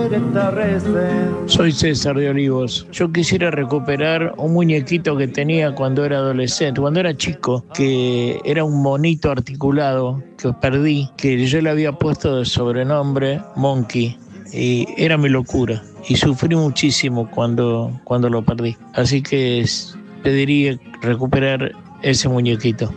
Soy César de Olivos. Yo quisiera recuperar un muñequito que tenía cuando era adolescente, cuando era chico, que era un monito articulado que perdí, que yo le había puesto de sobrenombre Monkey, y era mi locura. Y sufrí muchísimo cuando lo perdí. Así que pediría recuperar ese muñequito.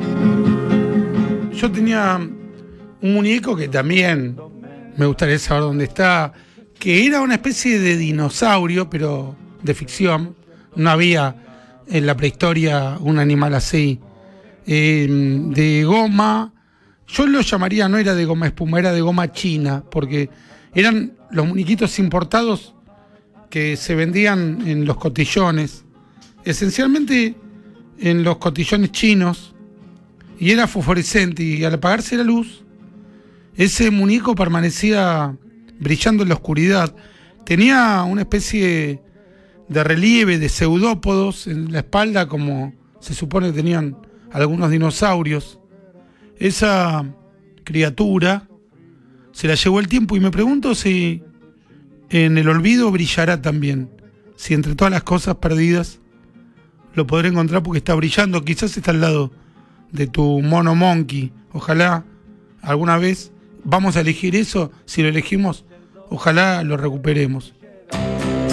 Yo tenía un muñeco que también me gustaría saber dónde está, que era una especie de dinosaurio, pero de ficción. No había en la prehistoria un animal así. De goma, yo lo llamaría, no era de goma espuma, era de goma china, porque eran los muñequitos importados que se vendían en los cotillones, esencialmente en los cotillones chinos, y era fosforescente, y al apagarse la luz, ese muñeco permanecía brillando en la oscuridad. Tenía una especie de relieve de pseudópodos en la espalda, como se supone que tenían algunos dinosaurios. Esa criatura se la llevó el tiempo, y me pregunto si en el olvido brillará también, si entre todas las cosas perdidas lo podré encontrar, porque está brillando. Quizás está al lado de tu mono Monkey. Ojalá alguna vez vamos a elegir eso. Si lo elegimos, ojalá lo recuperemos.